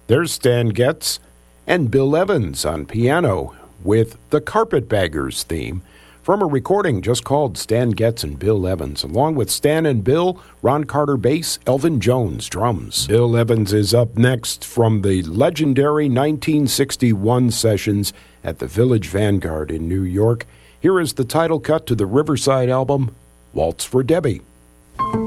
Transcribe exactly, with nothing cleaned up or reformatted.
There's Stan Getz and Bill Evans on piano with the Carpetbaggers theme from a recording just called Stan Getz and Bill Evans, along with Stan and Bill, Ron Carter bass, Elvin Jones drums. Bill Evans is up next from the legendary nineteen sixty-one sessions at the Village Vanguard in New York. Here is the title cut to the Riverside album, Waltz for Debbie.